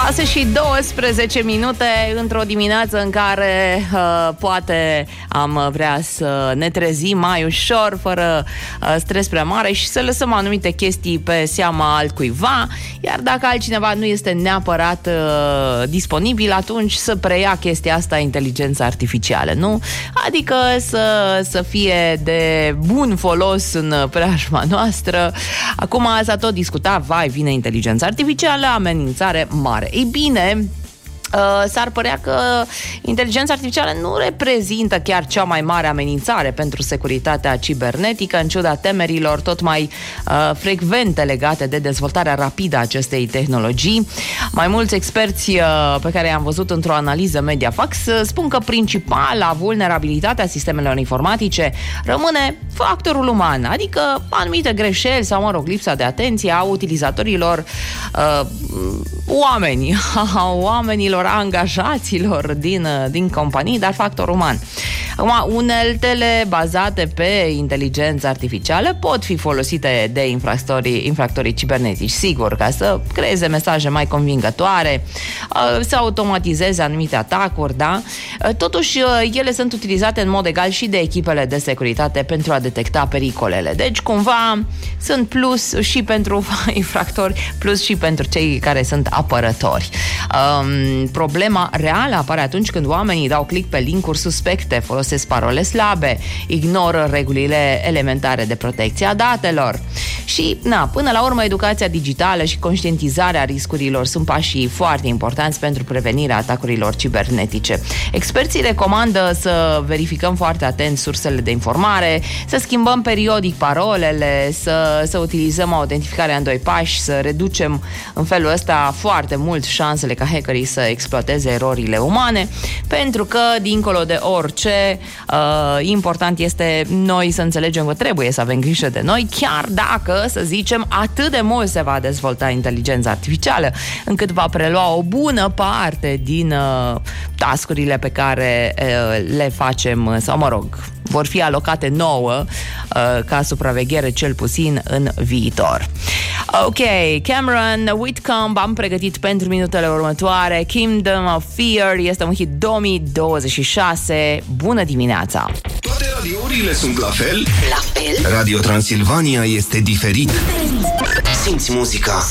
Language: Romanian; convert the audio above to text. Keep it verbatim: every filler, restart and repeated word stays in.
șase și douăsprezece minute într-o dimineață în care uh, poate am vrea să ne trezim mai ușor, fără uh, stres prea mare și să lăsăm anumite chestii pe seama altcuiva, iar dacă altcineva nu este neapărat uh, disponibil, atunci să preia chestia asta inteligența artificială, nu? Adică să, să fie de bun folos în preajma noastră. Acum s-a tot discutat, vai, vine inteligența artificială, amenințare mare. Ei bine, Uh, s-ar părea că inteligența artificială nu reprezintă chiar cea mai mare amenințare pentru securitatea cibernetică, în ciuda temerilor tot mai uh, frecvente legate de dezvoltarea rapidă a acestei tehnologii. Mai mulți experți uh, pe care i-am văzut într-o analiză Mediafax uh, spun că principala vulnerabilitate a sistemelor informatice rămâne factorul uman, adică anumite greșeli sau, mă rog, lipsa de atenție a utilizatorilor, uh, oameni, a oamenilor, angajaților din, din companii, dar factor uman. Acum, uneltele bazate pe inteligență artificială pot fi folosite de infractorii, infractorii cibernetici, sigur, ca să creeze mesaje mai convingătoare, să automatizeze anumite atacuri, da? Totuși, ele sunt utilizate în mod egal și de echipele de securitate pentru a detecta pericolele. Deci, cumva, sunt plus și pentru infractori, plus și pentru cei care sunt apărători. Um, problema reală apare atunci când oamenii dau click pe linkuri suspecte, folosesc parole slabe, ignoră regulile elementare de protecție a datelor. Și, na, până la urmă, educația digitală și conștientizarea riscurilor sunt pașii foarte importanți pentru prevenirea atacurilor cibernetice. Experții recomandă să verificăm foarte atent sursele de informare, să schimbăm periodic parolele, să, să utilizăm autentificarea în doi pași, să reducem în felul ăsta foarte mult șansele ca hackerii să exploateze erorile umane, pentru că, dincolo de orice, uh, important este noi să înțelegem că trebuie să avem grijă de noi, chiar dacă, să zicem, atât de mult se va dezvolta inteligența artificială, încât va prelua o bună parte din uh, task-urile pe care uh, le facem, sau, mă rog, vor fi alocate nouă uh, ca supraveghere, cel puțin în viitor. Ok, Cameron Whitcomb am pregătit pentru minutele următoare. Kingdom of Fear este un hit două mii douăzeci și șase. Bună dimineața! Toate radiourile sunt la fel? La fel? Radio Transilvania este diferit. Simți muzica